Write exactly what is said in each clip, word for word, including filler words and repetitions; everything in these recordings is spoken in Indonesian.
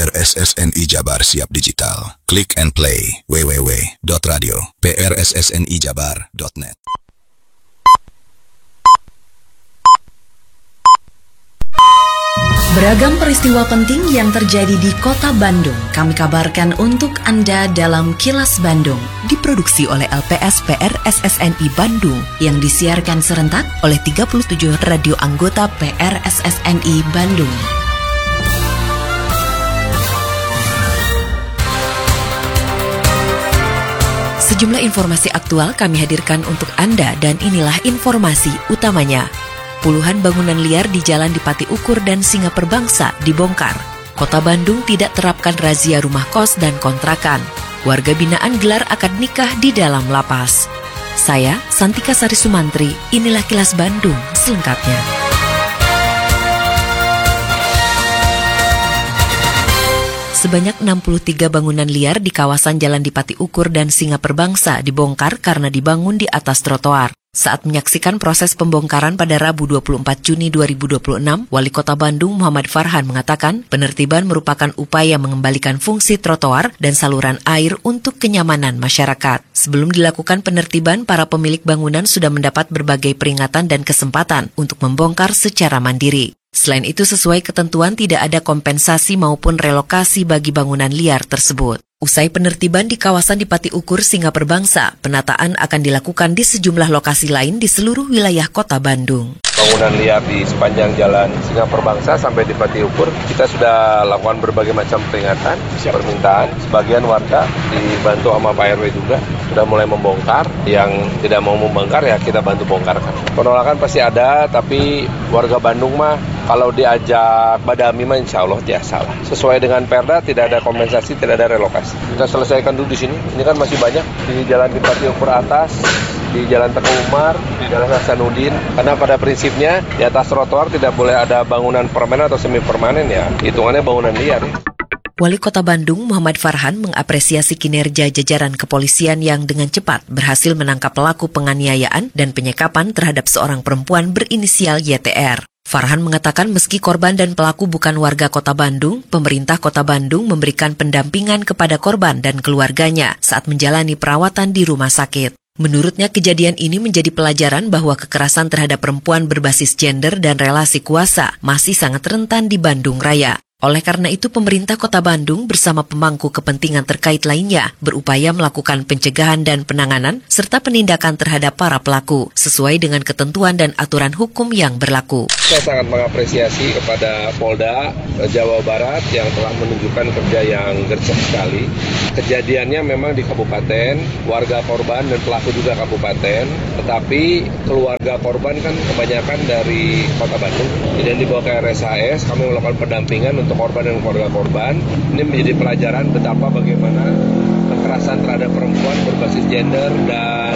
R S S N I Jabar siap digital. Click and play w w w dot radio p r s s n i jabar dot net. Beragam peristiwa penting yang terjadi di Kota Bandung kami kabarkan untuk Anda dalam Kilas Bandung, diproduksi oleh L P S P R S S N I Bandung yang disiarkan serentak oleh tiga puluh tujuh radio anggota P R S S N I Bandung. Sejumlah informasi aktual kami hadirkan untuk Anda dan inilah informasi utamanya. Puluhan bangunan liar di Jalan Dipati Ukur dan Singaperbangsa dibongkar. Kota Bandung tidak terapkan razia rumah kos dan kontrakan. Warga binaan gelar akad nikah di dalam lapas. Saya, Santika Sari Sumantri, inilah Kilas Bandung selengkapnya. Sebanyak enam puluh tiga bangunan liar di kawasan Jalan Dipati Ukur dan Singaperbangsa dibongkar karena dibangun di atas trotoar. Saat menyaksikan proses pembongkaran pada Rabu dua puluh empat Juni dua ribu dua puluh enam, Wali Kota Bandung Muhammad Farhan mengatakan penertiban merupakan upaya mengembalikan fungsi trotoar dan saluran air untuk kenyamanan masyarakat. Sebelum dilakukan penertiban, para pemilik bangunan sudah mendapat berbagai peringatan dan kesempatan untuk membongkar secara mandiri. Selain itu, sesuai ketentuan tidak ada kompensasi maupun relokasi bagi bangunan liar tersebut. Usai penertiban di kawasan Dipati Ukur Singaperbangsa, penataan akan dilakukan di sejumlah lokasi lain di seluruh wilayah Kota Bandung. Bangunan liar di sepanjang jalan Singaperbangsa sampai Dipati Ukur, kita sudah lakukan berbagai macam peringatan, permintaan. Sebagian warga dibantu sama Pak R W juga, sudah mulai membongkar. Yang tidak mau membongkar ya kita bantu bongkarkan. Penolakan pasti ada, tapi warga Bandung mah kalau diajak badami mah insya Allah tidak salah. Sesuai dengan Perda tidak ada kompensasi, tidak ada relokasi. Kita selesaikan dulu di sini. Ini kan masih banyak di Jalan Dipati Ukur atas, di Jalan Teguh Umar, di Jalan Hasanuddin. Karena pada prinsipnya di atas trotoar tidak boleh ada bangunan permanen atau semi permanen ya. Hitungannya bangunan liar. Wali Kota Bandung Muhammad Farhan mengapresiasi kinerja jajaran kepolisian yang dengan cepat berhasil menangkap pelaku penganiayaan dan penyekapan terhadap seorang perempuan berinisial Y T R. Farhan mengatakan meski korban dan pelaku bukan warga Kota Bandung, pemerintah Kota Bandung memberikan pendampingan kepada korban dan keluarganya saat menjalani perawatan di rumah sakit. Menurutnya kejadian ini menjadi pelajaran bahwa kekerasan terhadap perempuan berbasis gender dan relasi kuasa masih sangat rentan di Bandung Raya. Oleh karena itu, pemerintah Kota Bandung bersama pemangku kepentingan terkait lainnya berupaya melakukan pencegahan dan penanganan serta penindakan terhadap para pelaku sesuai dengan ketentuan dan aturan hukum yang berlaku. Saya sangat mengapresiasi kepada Polda Jawa Barat yang telah menunjukkan kerja yang gercep sekali. Kejadiannya memang di kabupaten, warga korban dan pelaku juga kabupaten, tetapi keluarga korban kan kebanyakan dari Kota Bandung. Dan dibawa ke R S H S, kami melakukan pendampingan untuk korban dan keluarga korban. Ini menjadi pelajaran betapa bagaimana kekerasan terhadap perempuan berbasis gender dan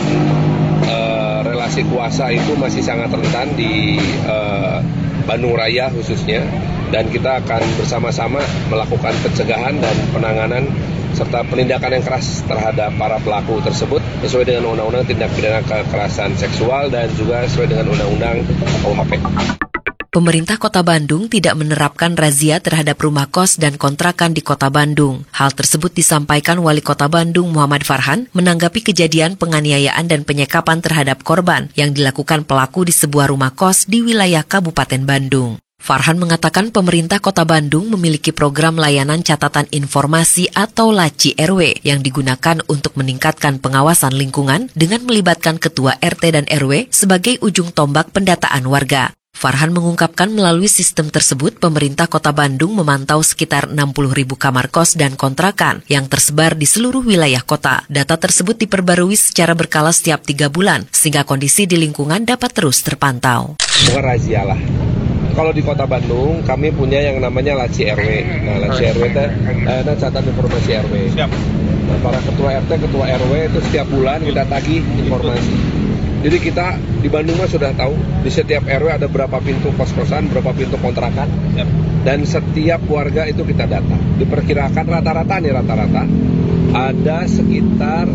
uh, relasi kuasa itu masih sangat rentan di uh, Bandung Raya khususnya. Dan kita akan bersama-sama melakukan pencegahan dan penanganan serta penindakan yang keras terhadap para pelaku tersebut sesuai dengan Undang-Undang Tindak Pidana Kekerasan Seksual dan juga sesuai dengan Undang-Undang K U H P. Pemerintah Kota Bandung tidak menerapkan razia terhadap rumah kos dan kontrakan di Kota Bandung. Hal tersebut disampaikan Wali Kota Bandung Muhammad Farhan menanggapi kejadian penganiayaan dan penyekapan terhadap korban yang dilakukan pelaku di sebuah rumah kos di wilayah Kabupaten Bandung. Farhan mengatakan pemerintah Kota Bandung memiliki program layanan catatan informasi atau Laci R W yang digunakan untuk meningkatkan pengawasan lingkungan dengan melibatkan Ketua R T dan R W sebagai ujung tombak pendataan warga. Farhan mengungkapkan melalui sistem tersebut pemerintah Kota Bandung memantau sekitar enam puluh ribu kamar kos dan kontrakan yang tersebar di seluruh wilayah kota. Data tersebut diperbarui secara berkala setiap tiga bulan sehingga kondisi di lingkungan dapat terus terpantau. Bukan razia lah. Kalau di Kota Bandung kami punya yang namanya Laci R W. Nah, Laci R W itu eh, catatan informasi R W. Siap. Nah, para ketua R T, ketua R W itu setiap bulan kita tagih informasi. Jadi kita di Bandung sudah tahu di setiap R W ada berapa pintu kos-kosan, berapa pintu kontrakan, yep. Dan setiap warga itu kita data. Diperkirakan rata-rata nih rata-rata ada sekitar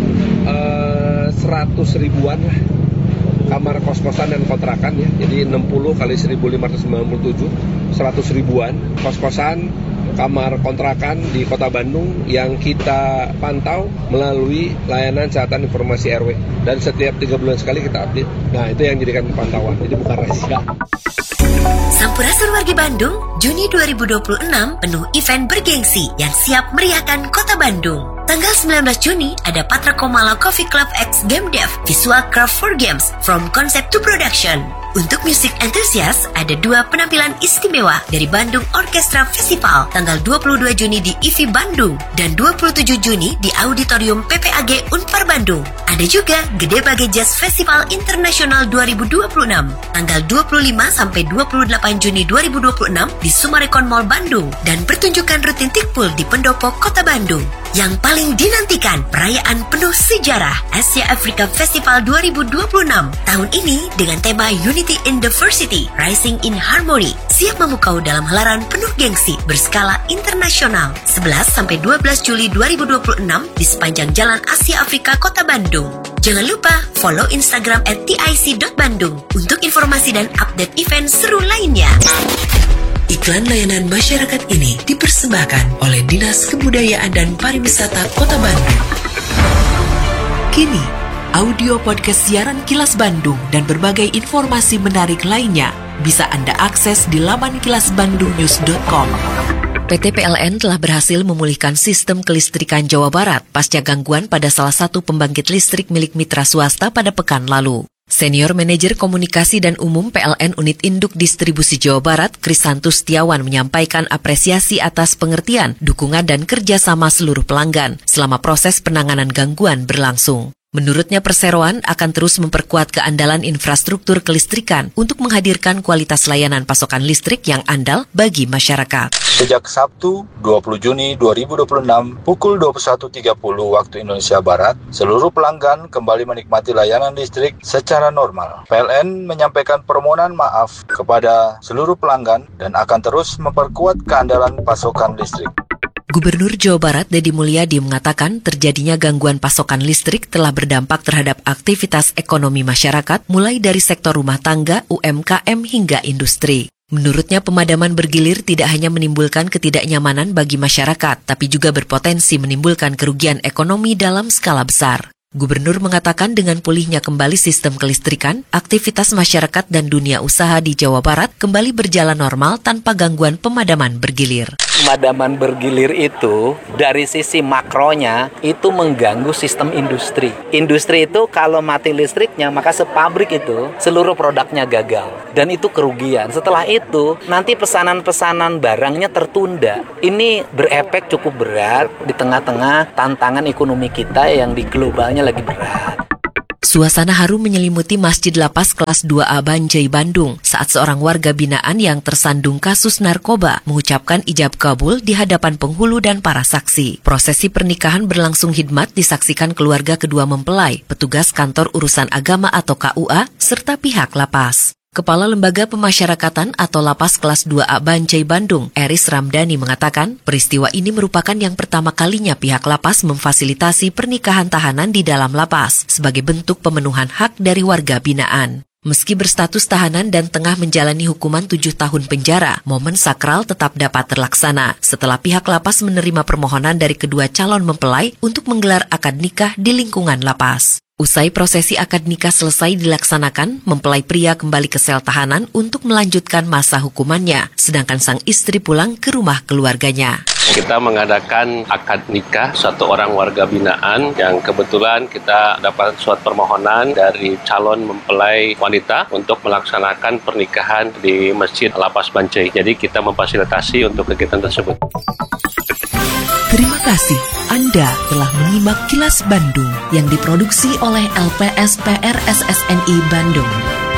uh, seratus ribuan lah kamar kos-kosan dan kontrakan ya. Jadi enam puluh kali seribu lima ratus sembilan puluh tujuh, seratus ribuan kos-kosan kamar kontrakan di Kota Bandung yang kita pantau melalui layanan catatan informasi R W. Dan setiap tiga bulan sekali kita update. Nah, itu yang jadikan pantauan, jadi bukan rahasia. Sampurasun wargi Bandung, Juni dua ribu dua puluh enam penuh event bergengsi yang siap meriahkan Kota Bandung. Tanggal sembilan belas Juni ada Patra Komala Coffee Club X Game Dev Visual Craft for Games from Concept to Production. Untuk music enthusiast, ada dua penampilan istimewa dari Bandung Orchestra Festival tanggal dua puluh dua Juni di I V I Bandung dan dua puluh tujuh Juni di Auditorium P P A G Unpar Bandung. Ada juga Gede Bage Jazz Festival Internasional dua ribu dua puluh enam tanggal dua puluh lima sampai dua puluh delapan Juni dua ribu dua puluh enam di Sumarekon Mall Bandung dan pertunjukan rutin Tikpul di Pendopo Kota Bandung. Yang paling dinantikan, perayaan penuh sejarah Asia Africa Festival dua ribu dua puluh enam tahun ini dengan tema Unity in Diversity, Rising in Harmony, siap memukau dalam helaran penuh gengsi berskala internasional sebelas sampai dua belas Juli dua ribu dua puluh enam di sepanjang Jalan Asia Afrika Kota Bandung. Jangan lupa follow Instagram at t i c dot bandung untuk informasi dan update event seru lainnya. Iklan layanan masyarakat ini dipersembahkan oleh Dinas Kebudayaan dan Pariwisata Kota Bandung. Kini, audio podcast siaran Kilas Bandung dan berbagai informasi menarik lainnya bisa Anda akses di laman kilas bandung news dot com. P T P L N telah berhasil memulihkan sistem kelistrikan Jawa Barat pasca gangguan pada salah satu pembangkit listrik milik mitra swasta pada pekan lalu. Senior Manajer Komunikasi dan Umum P L N Unit Induk Distribusi Jawa Barat, Krisantus Setiawan menyampaikan apresiasi atas pengertian, dukungan dan kerjasama seluruh pelanggan selama proses penanganan gangguan berlangsung. Menurutnya perseroan akan terus memperkuat keandalan infrastruktur kelistrikan untuk menghadirkan kualitas layanan pasokan listrik yang andal bagi masyarakat. Sejak Sabtu dua puluh Juni dua ribu dua puluh enam pukul dua puluh satu tiga puluh waktu Indonesia Barat, seluruh pelanggan kembali menikmati layanan listrik secara normal. P L N menyampaikan permohonan maaf kepada seluruh pelanggan dan akan terus memperkuat keandalan pasokan listrik. Gubernur Jawa Barat Deddy Mulyadi mengatakan terjadinya gangguan pasokan listrik telah berdampak terhadap aktivitas ekonomi masyarakat mulai dari sektor rumah tangga, U M K M hingga industri. Menurutnya pemadaman bergilir tidak hanya menimbulkan ketidaknyamanan bagi masyarakat, tapi juga berpotensi menimbulkan kerugian ekonomi dalam skala besar. Gubernur mengatakan dengan pulihnya kembali sistem kelistrikan, aktivitas masyarakat dan dunia usaha di Jawa Barat kembali berjalan normal tanpa gangguan pemadaman bergilir. Pemadaman bergilir itu dari sisi makronya itu mengganggu sistem industri. Industri itu kalau mati listriknya maka sepabrik itu seluruh produknya gagal dan itu kerugian. Setelah itu nanti pesanan-pesanan barangnya tertunda. Ini berefek cukup berat di tengah-tengah tantangan ekonomi kita yang di globalnya lagi berat. Suasana haru menyelimuti Masjid Lapas kelas dua A Banjai Bandung saat seorang warga binaan yang tersandung kasus narkoba mengucapkan ijab kabul di hadapan penghulu dan para saksi. Prosesi pernikahan berlangsung hikmat disaksikan keluarga kedua mempelai, petugas kantor urusan agama atau K U A, serta pihak lapas. Kepala Lembaga Pemasyarakatan atau Lapas Kelas dua A Banjai Bandung, Eris Ramdhani mengatakan, peristiwa ini merupakan yang pertama kalinya pihak lapas memfasilitasi pernikahan tahanan di dalam lapas sebagai bentuk pemenuhan hak dari warga binaan. Meski berstatus tahanan dan tengah menjalani hukuman tujuh tahun penjara, momen sakral tetap dapat terlaksana setelah pihak lapas menerima permohonan dari kedua calon mempelai untuk menggelar akad nikah di lingkungan lapas. Usai prosesi akad nikah selesai dilaksanakan, mempelai pria kembali ke sel tahanan untuk melanjutkan masa hukumannya, sedangkan sang istri pulang ke rumah keluarganya. Kita mengadakan akad nikah satu orang warga binaan yang kebetulan kita dapat surat permohonan dari calon mempelai wanita untuk melaksanakan pernikahan di Masjid Lapas Banjai. Jadi kita memfasilitasi untuk kegiatan tersebut. Terima kasih Anda telah menyimak Kilas Bandung yang diproduksi oleh L P S P R S S N I Bandung.